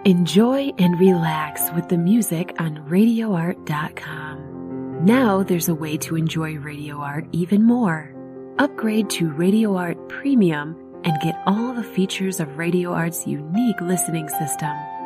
Enjoy and relax with the music on RadioArt.com. Now there's a way to enjoy Radio Art even more. Upgrade to Radio Art Premium and get all the features of Radio Art's unique listening system.